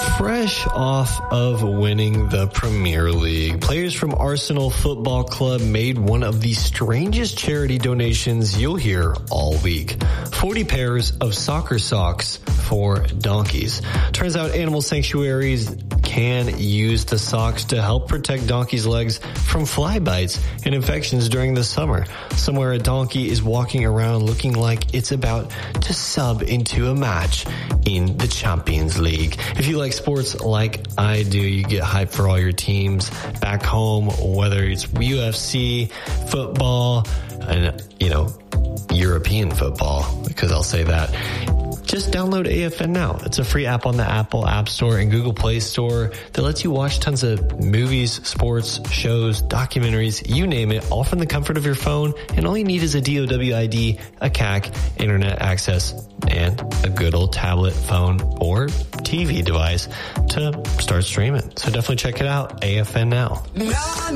Fresh off of winning the Premier League, players from Arsenal Football Club made one of the strangest charity donations you'll hear all week. 40 pairs of soccer socks for donkeys. Turns out animal sanctuaries can use the socks to help protect donkeys' legs from fly bites and infections during the summer. Somewhere a donkey is walking around looking like it's about to sub into a match in the Champions League. If you like sports like I do, you get hyped for all your teams back home, whether it's UFC, football, and, European football, because I'll say that. Just download AFN now. It's a free app on the Apple App Store and Google Play Store that lets you watch tons of movies, sports, shows, documentaries, you name it, all from the comfort of your phone. And all you need is a DOW ID, a CAC, internet access, and a good old tablet, phone, or TV device to start streaming. So definitely check it out. AFN now.